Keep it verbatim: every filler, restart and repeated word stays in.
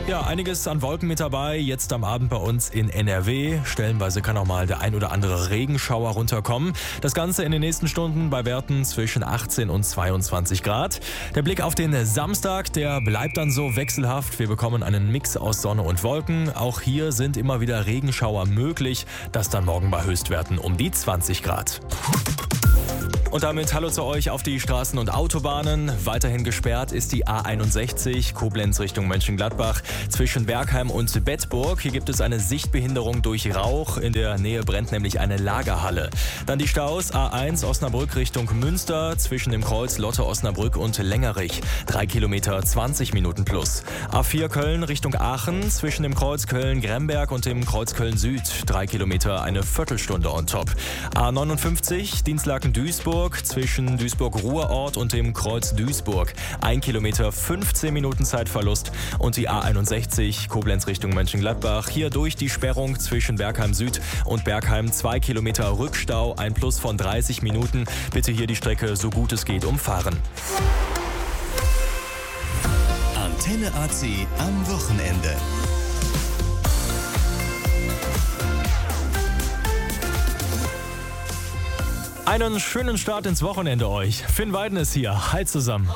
Ja, einiges an Wolken mit dabei. Jetzt am Abend bei uns in N R W. Stellenweise kann auch mal der ein oder andere Regenschauer runterkommen. Das Ganze in den nächsten Stunden bei Werten zwischen achtzehn und zweiundzwanzig Grad. Der Blick auf den Samstag, der bleibt dann so wechselhaft. Wir bekommen einen Mix aus Sonne und Wolken. Auch hier sind immer wieder Regenschauer möglich. Das dann morgen bei Höchstwerten um die zwanzig Grad. Und damit hallo zu euch auf die Straßen und Autobahnen. Weiterhin gesperrt ist die A einundsechzig, Koblenz Richtung Mönchengladbach, zwischen Bergheim und Bedburg. Hier gibt es eine Sichtbehinderung durch Rauch. In der Nähe brennt nämlich eine Lagerhalle. Dann die Staus A eins Osnabrück Richtung Münster, zwischen dem Kreuz Lotte Osnabrück und Längerich. Drei Kilometer, zwanzig Minuten plus. A vier Köln Richtung Aachen, zwischen dem Kreuz Köln-Gremberg und dem Kreuz Köln-Süd. Drei Kilometer, eine Viertelstunde on top. A neunundfünfzig Dienstlaken-Duisburg, zwischen Duisburg-Ruhrort und dem Kreuz Duisburg. Ein Kilometer, fünfzehn Minuten Zeitverlust. Und die A einundsechzig Koblenz Richtung Mönchengladbach. Hier durch die Sperrung zwischen Bergheim Süd und Bergheim. Zwei Kilometer Rückstau, ein Plus von dreißig Minuten. Bitte hier die Strecke so gut es geht umfahren. Antenne A C am Wochenende. Einen schönen Start ins Wochenende euch. Finn Weiden ist hier. Hi zusammen.